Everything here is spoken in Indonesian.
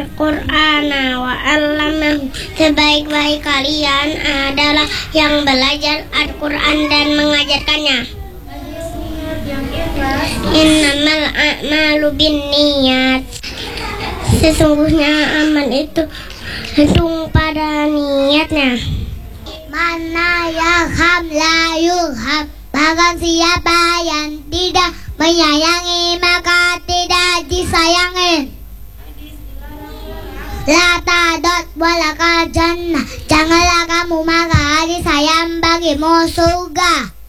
Qur'ana wa 'allamahu. Sebaik-baik kalian adalah yang belajar Al-Qur'an dan mengajarkannya. Innamal a'malu binniyat. Sesungguhnya amal itu tergantung pada niatnya. Mana yarham la yurham. Barang siapa yang tidak menyayangi maka tidak disayangi. La tadot walaka jannah. Janganlah kamu marah, disayang bagimu surga.